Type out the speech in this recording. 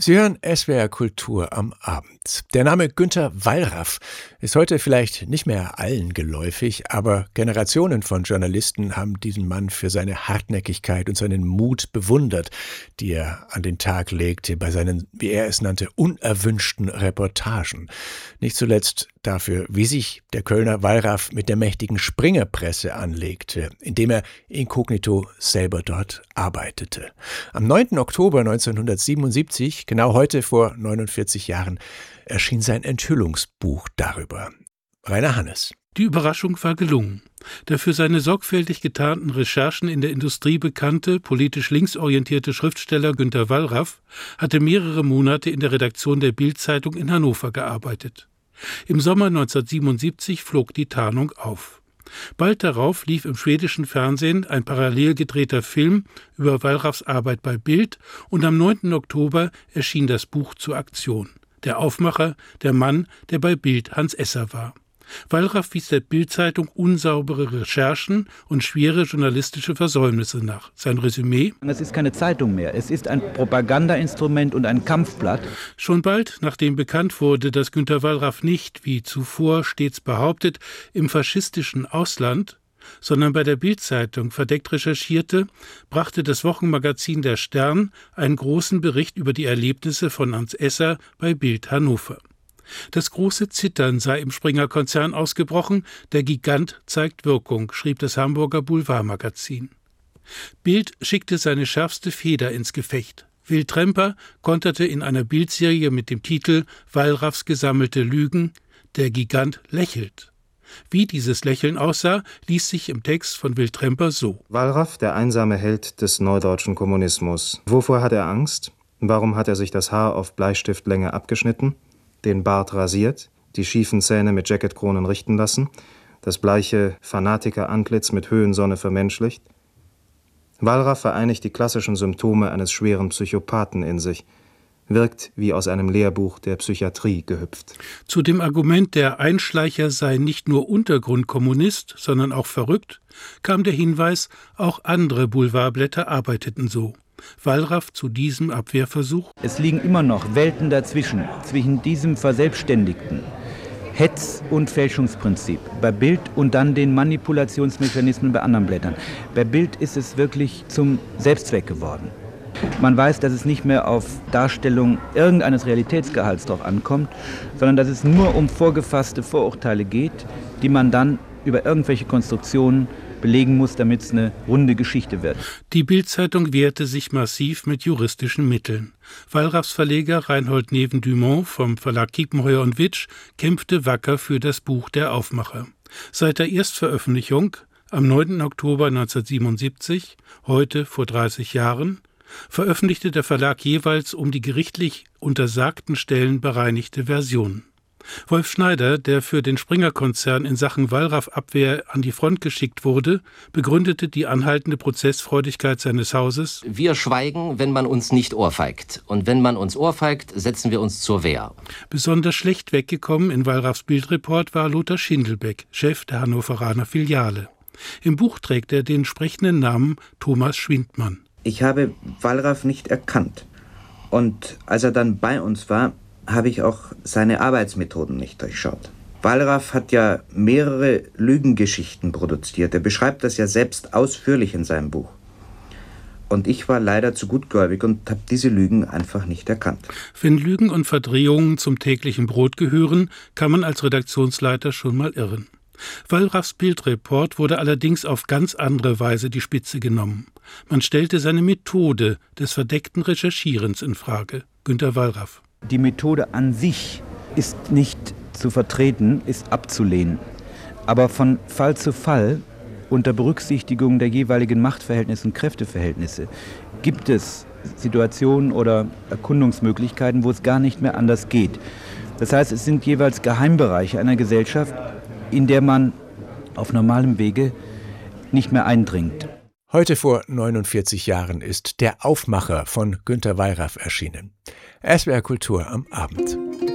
Sie hören SWR Kultur am Abend. Der Name Günter Wallraff ist heute vielleicht nicht mehr allen geläufig, aber Generationen von Journalisten haben diesen Mann für seine Hartnäckigkeit und seinen Mut bewundert, die er an den Tag legte bei seinen, wie er es nannte, unerwünschten Reportagen. Nicht zuletzt dafür, wie sich der Kölner Wallraff mit der mächtigen Springerpresse anlegte, indem er inkognito selber dort arbeitete. Am 9. Oktober 1977, genau heute vor 49 Jahren, erschien sein Enthüllungsbuch darüber. Rainer Hannes. Die Überraschung war gelungen. Der für seine sorgfältig getarnten Recherchen in der Industrie bekannte, politisch linksorientierte Schriftsteller Günter Wallraff hatte mehrere Monate in der Redaktion der Bild-Zeitung in Hannover gearbeitet. Im Sommer 1977 flog die Tarnung auf. Bald darauf lief im schwedischen Fernsehen ein parallel gedrehter Film über Wallraffs Arbeit bei Bild und am 9. Oktober erschien das Buch zur Aktion. Der Aufmacher, der Mann, der bei Bild Hans Esser war. Wallraff wies der Bild-Zeitung unsaubere Recherchen und schwere journalistische Versäumnisse nach. Sein Resümee: Es ist keine Zeitung mehr, es ist ein Propagandainstrument und ein Kampfblatt. Schon bald, nachdem bekannt wurde, dass Günter Wallraff nicht, wie zuvor stets behauptet, im faschistischen Ausland, sondern bei der Bild-Zeitung verdeckt recherchierte, brachte das Wochenmagazin Der Stern einen großen Bericht über die Erlebnisse von Hans Esser bei Bild Hannover. Das große Zittern sei im Springer-Konzern ausgebrochen, der Gigant zeigt Wirkung, schrieb das Hamburger Boulevardmagazin. Bild schickte seine schärfste Feder ins Gefecht. Will Tremper konterte in einer Bildserie mit dem Titel »Wallraffs gesammelte Lügen«: Der Gigant lächelt. Wie dieses Lächeln aussah, ließ sich im Text von Will Tremper so: Wallraff, der einsame Held des neudeutschen Kommunismus. Wovor hat er Angst? Warum hat er sich das Haar auf Bleistiftlänge abgeschnitten? Den Bart rasiert, die schiefen Zähne mit Jacketkronen richten lassen, das bleiche Fanatikerantlitz mit Höhensonne vermenschlicht? Wallraff vereinigt die klassischen Symptome eines schweren Psychopathen in sich, wirkt wie aus einem Lehrbuch der Psychiatrie gehüpft. Zu dem Argument, der Einschleicher sei nicht nur Untergrundkommunist, sondern auch verrückt, kam der Hinweis, auch andere Boulevardblätter arbeiteten so. Wallraff zu diesem Abwehrversuch: Es liegen immer noch Welten dazwischen, zwischen diesem verselbstständigten Hetz- und Fälschungsprinzip bei Bild und dann den Manipulationsmechanismen bei anderen Blättern. Bei Bild ist es wirklich zum Selbstzweck geworden. Man weiß, dass es nicht mehr auf Darstellung irgendeines Realitätsgehalts drauf ankommt, sondern dass es nur um vorgefasste Vorurteile geht, die man dann über irgendwelche Konstruktionen belegen muss, damit es eine runde Geschichte wird. Die Bild-Zeitung wehrte sich massiv mit juristischen Mitteln. Wallraffs Verleger Reinhold Neven-Dumont vom Verlag Kiepenheuer & Witsch kämpfte wacker für das Buch Der Aufmacher. Seit der Erstveröffentlichung am 9. Oktober 1977, heute vor 30 Jahren, veröffentlichte der Verlag jeweils um die gerichtlich untersagten Stellen bereinigte Versionen. Wolf Schneider, der für den Springer-Konzern in Sachen Wallraff-Abwehr an die Front geschickt wurde, begründete die anhaltende Prozessfreudigkeit seines Hauses: Wir schweigen, wenn man uns nicht ohrfeigt. Und wenn man uns ohrfeigt, setzen wir uns zur Wehr. Besonders schlecht weggekommen in Wallraffs Bildreport war Lothar Schindelbeck, Chef der Hannoveraner Filiale. Im Buch trägt er den sprechenden Namen Thomas Schwindmann. Ich habe Wallraff nicht erkannt. Und als er dann bei uns war, habe ich auch seine Arbeitsmethoden nicht durchschaut. Wallraff hat ja mehrere Lügengeschichten produziert. Er beschreibt das ja selbst ausführlich in seinem Buch. Und ich war leider zu gutgläubig und habe diese Lügen einfach nicht erkannt. Wenn Lügen und Verdrehungen zum täglichen Brot gehören, kann man als Redaktionsleiter schon mal irren. Wallraffs Bildreport wurde allerdings auf ganz andere Weise die Spitze genommen. Man stellte seine Methode des verdeckten Recherchierens in Frage. Günter Wallraff: Die Methode an sich ist nicht zu vertreten, ist abzulehnen. Aber von Fall zu Fall, unter Berücksichtigung der jeweiligen Machtverhältnisse und Kräfteverhältnisse, gibt es Situationen oder Erkundungsmöglichkeiten, wo es gar nicht mehr anders geht. Das heißt, es sind jeweils Geheimbereiche einer Gesellschaft, in der man auf normalem Wege nicht mehr eindringt. Heute vor 49 Jahren ist Der Aufmacher von Günter Wallraff erschienen. SWR Kultur am Abend.